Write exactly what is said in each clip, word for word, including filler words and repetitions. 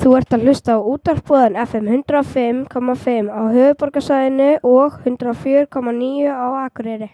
Þú ert að hlusta á útvarpsboðan F M hundrað og fimm komma fimm á höfuðborgarsvæðinu og hundrað og fjögur komma níu á Akureyri.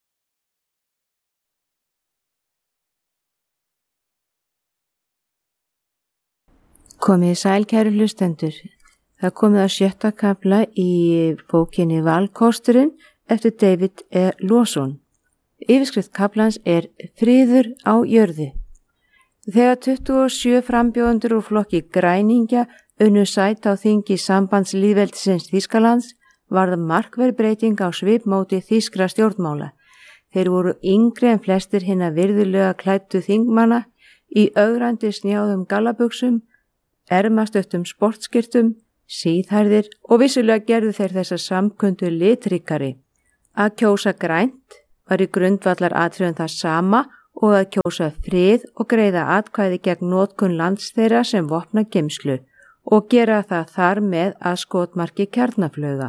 Komið sæl kæru hlustendur. Það komið að sjötta kafla í bókinni Valkosturinn eftir David E. Lawson. Yfirskrift kaflans er Friður á jörðu. Þegar tuttugu og sjö frambjóðendur úr flokki græningja unnu sæti á þingi Sambandslýðveldisins Þýskalands varð markverð breyting á svipmóti þýskra stjórnmála. Þeir voru yngri en flestir hinna virðulega klæddu þingmanna í ögrandi snjáðum gallabuxum, ermastöttum sportskyrtum, síðhærðir og vissulega gerðu þeir þessa samkundu litríkari. Að kjósa grænt var í grundvallar atriðum það sama og að kjósa frið og greiða atkvæði gegn notkun lands þeirra sem vopna geymslu og gera það þar með að skotmarki kjarnaflauga.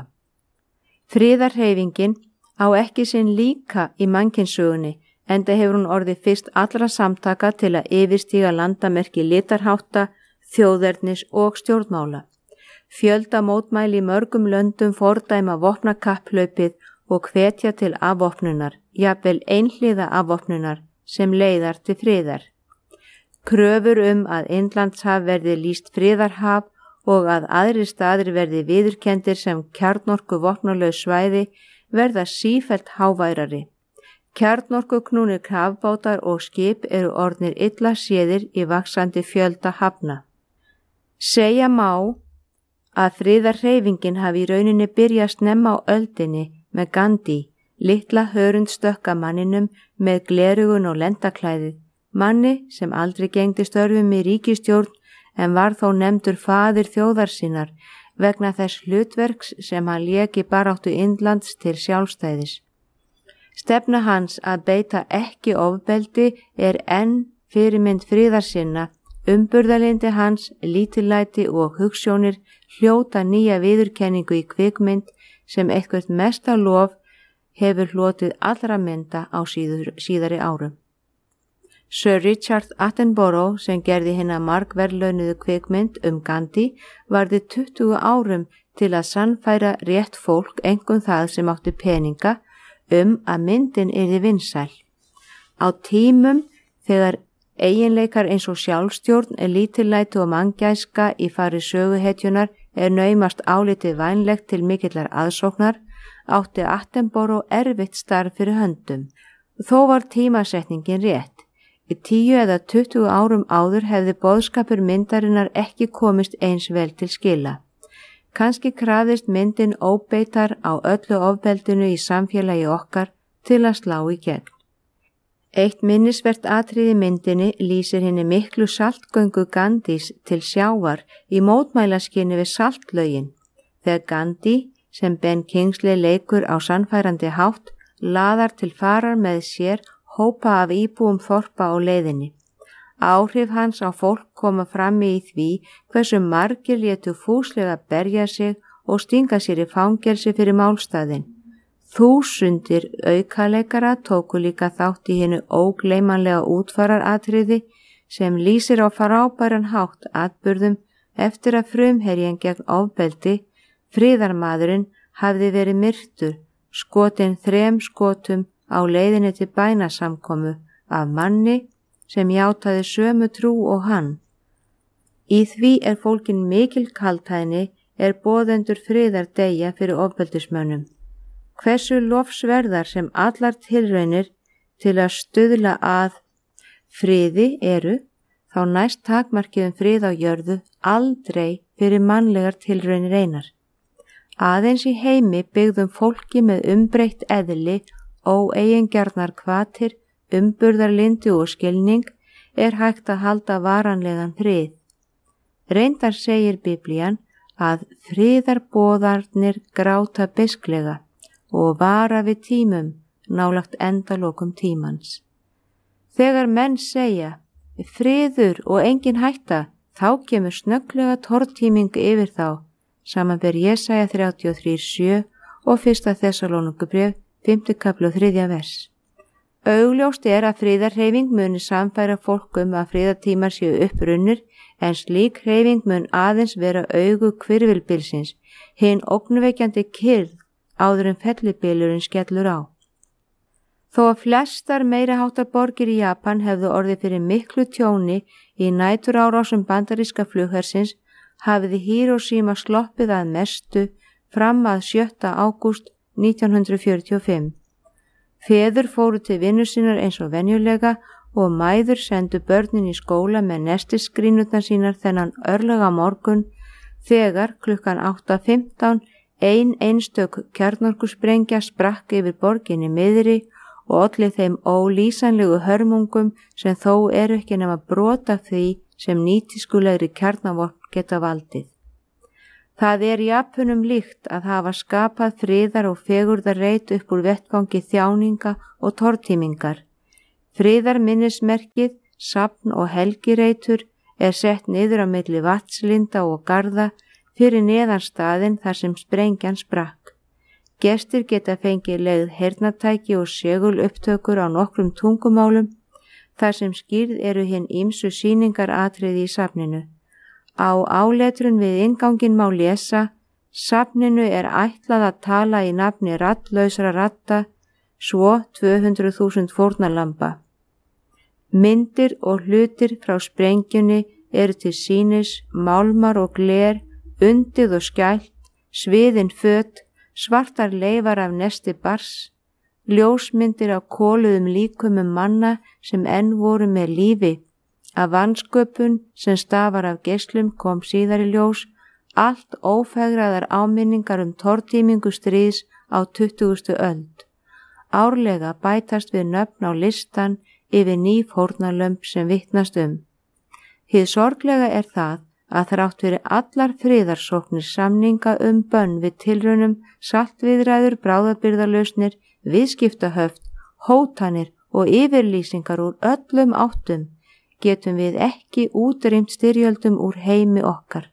Friðarhreyfingin á ekki sinn líka í mannkynssögunni, enda hefur hún orðið fyrst allra samtaka til að yfirstíga landamerki litarhátta, þjóðernis og stjórnmála. Fjölda mótmæli í mörgum löndum fordæma vopnakapphlaupið og hvetja til afvopnunar, jafnvel einhliða afvopnunar, sem leiðar til friðar. Kröfur um að Indlandshaf verði lýst friðarhaf og að aðrir staðir verði viðurkenndir sem kjarnorku vopnalaus svæði verða sífellt háværari. Kjarnorkuknúnir kafbátar og skip eru orðnir illa séðir í vaxandi fjölda hafna. Segja má að friðarhreyfingin hafi í rauninni byrjað snemma á öldinni með Gandhi, litla hörundstökkamanninum með glerugun og lendaklæðið, manni sem aldrei gegndi störfum í ríkisstjórn en var þó nefndur faðir þjóðar sinnar vegna þess hlutverks sem hann lék í baráttu Indlands til sjálfstæðis. Stefna hans að beita ekki ofbeldi er enn fyrirmynd friðarsinna, umburðarlyndi hans, lítillæti og hugsjónir hljóta nýja viðurkenningu í kvikmynd sem eitthvert mesta lof hefur hlotið allra mynda á síður, síðari árum. Sir Richard Attenborough sem gerði hina margverðlaunuðu kvikmynd um Gandhi varði tuttugu árum til að sannfæra rétt fólk, einkum það sem átti peninga, um að myndin yrði vinsæl. Á tímum þegar eiginleikar eins og sjálfstjórn, lítillæti og manngæska í fari söguhetjunar er naumast álitið vænlegt til mikillar aðsóknar, átti Attenborough erfitt starf fyrir höndum. Þó var tímasetningin rétt. Í tíu eða tuttugu árum áður hefði boðskapur myndarinnar ekki komist eins vel til skila. Kannski krafðist myndin óbeitar á öllu ofbeldinu í samfélagi okkar til að slá í gegn. Eitt minnisvert atriði myndinni lýsir henni miklu saltgöngu Gandhis til sjávar í mótmælaskyni við saltlögin, þegar Gandhi, sem Ben Kingsley leikur á sannfærandi hátt, laðar til farar með sér hópa af íbúum þorpa á leiðinni. Áhrif hans á fólk koma fram í því hversu margir létu fúslega berja sig og stinga sér í fangelsi fyrir málstaðinn. Þúsundir aukaleikara tóku líka þátt í hinu ógleymanlega útfararatriði sem lýsir á frábæran hátt atburðum eftir að frumherjinn gegn ofbeldi, friðarmaðurinn, hafði verið myrtur, skotinn þrem skotum á leiðinni til bænasamkomu af manni sem játaði sömu trú og hann. Í því er fólkin mikil kaldhæðni er boðendur friðar deyja fyrir ofbeldismönnum. Hversu lofsverðar sem allar tilraunir til að stuðla að friði eru, þá næst takmarkið um frið á jörðu aldrei fyrir mannlegar tilraunir einar. Aðeins í heimi byggðum fólki með umbreytt eðli, óeigingjarnar hvatir, umburðarlyndi og skilning er hægt að halda varanlegan frið. Reyndar segir Biblían að friðarboðarnir gráta beisklega og vara við tímum nálagt endalokum tímans. Þegar menn segja friður og engin hætta, þá kemur snögglega tortíming yfir þá, samanber Jesaja þrjátíu og þrjú sjö og fyrsta Þessalónikubréf fimmti kafli og þriðja vers. Augljóst er að friðarhreyfing muni samfæra fólk um að friðartímar séu upprunnir en slík hreyfing mun aðeins vera augu hvirfilbylsins, hinn ógnvekjandi kyrrð áður en fellibylurinn skellur á. Þó að flestar meiriháttar borgir í Japan hefðu orðið fyrir miklu tjóni í næturárásum bandaríska flughersins hafiði Hiroshima sloppið að mestu fram að sjötta ágúst nítján hundrað fjörutíu og fimm. Feður fóru til vinnu sínar eins og venjulega og mæður sendu börnin í skóla með nestisgrínutnar sínar þennan örlega morgun þegar klukkan átta fimmtán ein einstök kjarnorkusprengja sprakk yfir borginni miðri og olli þeim ólýsanlegu hörmungum sem þó eru ekki nema brot af því sem nýtiskulegri kjarnavopn geta valdið. Það er Japunum líkt að hafa skapað friðar og fegurðarreit upp úr vettvangi þjáninga og tortímingar. Friðarminnismerkið, safn og helgireitur er sett niður á milli vatnslinda og garða fyrir neðan staðinn þar sem sprengjan sprakk. Gestir geta fengið leigð heyrnartæki og segulupptökur á nokkrum tungumálum þar sem skýrð eru hinn ýmsu sýningaratriði í safninu. Á áletrun við innganginn má lesa: Safninu er ætlað að tala í nafni raddlausra radda, svo tvö hundruð þúsund fórnarlamba. Myndir og hlutir frá sprengjunni eru til sýnis, málmar og gler, undið og skælt, sviðin föt, svartar leifar af nesti bars, ljósmyndir af koluðum líkumum manna sem enn voru með lífi, af vansköpun sem stafar af geislum kom síðar í ljós, allt ófegraðar áminningar um tortímingu stríðs á tuttugustu öld. Árlega bætast við nöfn á listan yfir ný fórnarlömb sem vitnast um. Hið sorglega er það að þrátt fyrir allar friðarsóknir samninga um bönn við tilraunum, saltviðræður, bráðabirgðalausnir, viðskiptahöft, hótanir og yfirlýsingar úr öllum áttum, getum við ekki útrýmt styrjöldum úr heimi okkar.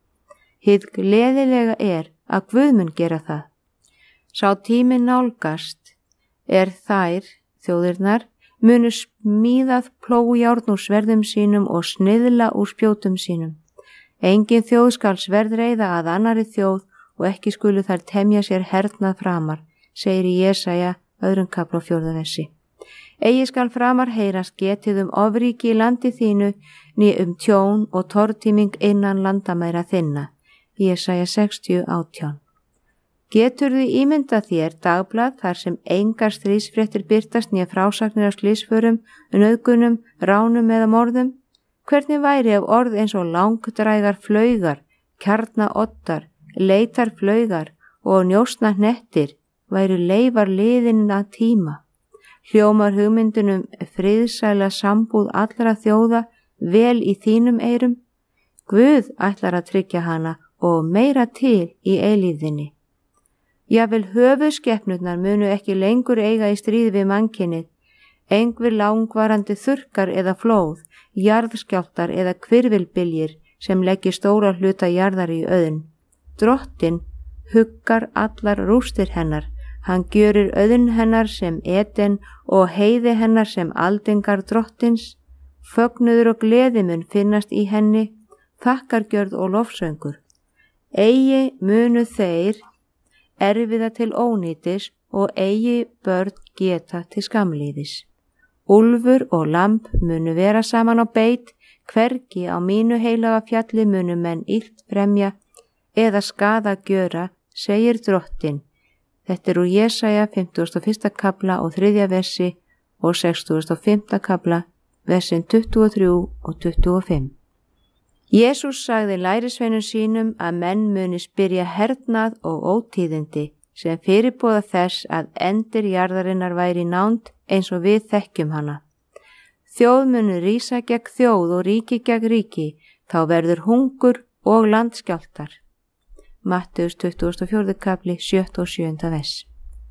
Hið gleðilega er að Guð mun gera það. Sá tími nálgast er þær, þjóðirnar, munu smíðað plógjárn úr sverðum sínum og sniðla úr spjótum sínum. Engin þjóð skal sverðreiða að annari þjóð og ekki skulu þær temja sér hernað framar, segir í Jesaja öðrum kafla og fjórða versi. Eigi skal framar heyrast getið um ofríki í landi þínu, né um tjón og tortíming innan landamæra þinna. Jesaja sextíu átján. Geturðu ímyndað þér dagblað þar sem engar stríðsfréttir birtast né frásagnir af slysförum, nauðgunum, ránum eða morðum? Hvernig væri ef orð eins og langdrægar flaugar, kjarnaoddar, leitarflaugar og njósna hnettir væru leifar liðinna tíma? Hljómar hugmyndunum friðsæla sambúð allra þjóða vel í þínum eyrum? Guð ætlar að tryggja hana og meira til í eilífðinni. Jafnvel höfuðskepnurnar munu ekki lengur eiga í stríð við mannkynið, einhver langvarandi þurrkar eða flóð, jarðskjálftar eða hvirfilbyljir sem leggja stóra hluta jarðar í auðn. Drottinn huggar allar rústir hennar, hann gjörir auðn hennar sem Eden og heiði hennar sem aldingar drottins, fögnuður og gleði mun finnast í henni, þakkargjörð og lofsöngur. Eigi munu þeir erfiða til ónýtis og eigi börn geta til skamlífis. Úlfur og lamb munu vera saman á beit, hvergi á mínu heilaga fjalli munu menn illt fremja eða skaða gjöra, segir drottinn. Þetta er úr Jesaja fimmtugasta og fyrsta kafla og þriðja versi og sextugasta og fimmta kafla, versin tuttugu og þrjú og tuttugu og fimm. Jesús sagði lærisveinum sínum að menn muni spyrja hernað og ótíðindi sem fyrirboða þess að endir jarðarinnar væri nánd eins og við þekkjum hana. Þjóð munu rísa gegn þjóð og ríki gegn ríki, þá verður hungur og landskjálftar. Matteus tuttugasta og fjórði kafli, sjötta og sjöunda vers.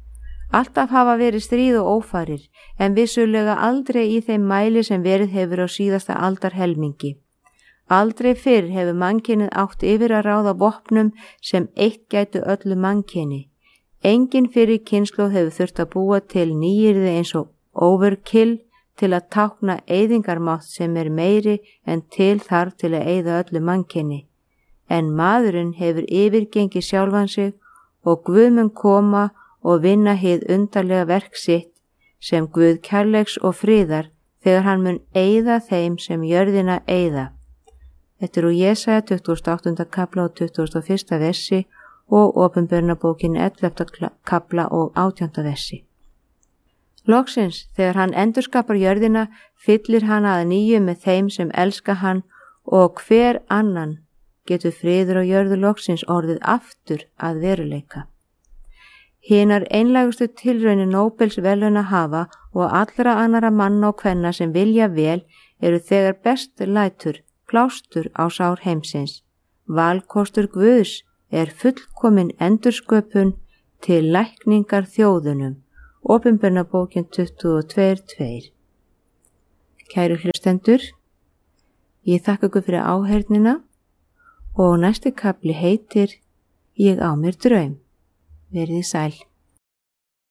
Alltaf hafa verið stríð og ófarir, en vissulega aldrei í þeim mæli sem verið hefur á síðasta aldar helmingi. Aldrei fyrr hefur mannkynið átt yfir að ráða vopnum sem eitt gætu öllu mannkyni. Engin fyrir kynslóð hefur þurft að búa til nýyrði eins og overkill til að tákna eyðingarmátt sem er meiri en til þarf til að eyða öllu mannkyni. En maðurinn hefur yfirgengið sjálfan sig og Guð mun koma og vinna hið undarlega verk sitt sem Guð kærleiks og friðar þegar hann mun eyða þeim sem jörðina eyða. Þetta er úr Jesaja tuttugasta og áttunda kafla og tuttugasta og fyrsta versi og Opinberunarbókin ellefta kafla og átjánda versi. Loksins, þegar hann endurskapar jörðina, fyllir hann að nýju með þeim sem elska hann og hver annan getur friður á jörðu loksins orðið aftur að veruleika. Hinar einlægustu tilraunir Nóbels verðlauna hafa og allra annara manna og kvenna sem vilja vel eru þegar best lætur plástur á sár heimsins. Valkostur Guðs er fullkomin endursköpun til lækningar þjóðunum. Opinberunarbókin tuttugu og tvö tvö. Kæru hlustendur, ég þakka ykkur fyrir áheyrnina og næsti kafli heitir Ég á mér draum. Verið sæl.